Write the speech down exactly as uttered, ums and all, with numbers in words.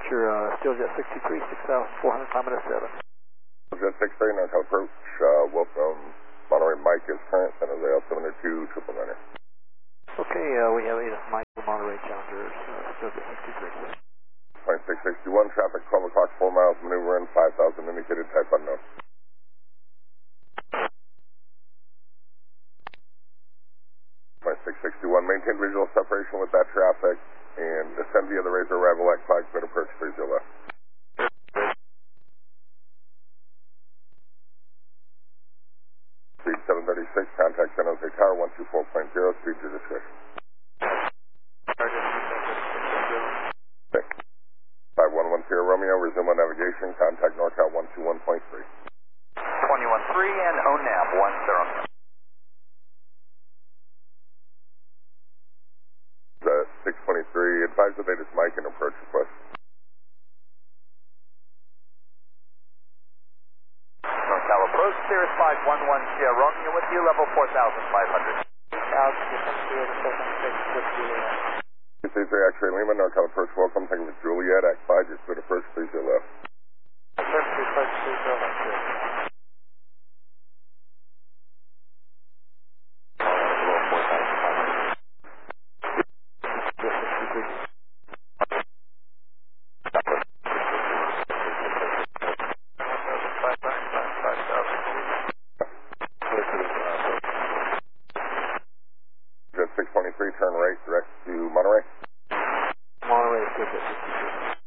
departure, uh, SteelJet sixty-three, six thousand four hundred, climb at seven. SteelJet sixty-three, NorCal approach, uh, welcome. Monterey Mike is current, San Jose altimeter two, triple niner. Okay, uh, we have A F Mike, Monterey Challenger, uh, SteelJet sixty-three. twenty-six sixty-one, traffic twelve o'clock, four miles, maneuver in, five thousand indicated, type unknown. twenty-six sixty-one, maintain visual separation with that traffic, and descend via the Razor arrival at flag, clear approach three zero left. Speed seven thirty-six, contact San Jose Tower one two four point zero, speed to discretion. Okay. five one one zero Romeo, resume on navigation, contact NorCal one two one point three. twenty-one three and O N A V one zero. The six twenty-three, advise the latest Mike and approach request. NorCal approach, Cirrus five one one Sierra Romeo with you, level four thousand five hundred. two three three X-ray Lima, NorCal approach, welcome, thank you for Juliet, Act five, your clear approach three zero left. Jet six twenty-three, turn right, direct to Monterey. Monterey, SteelJet sixty-three.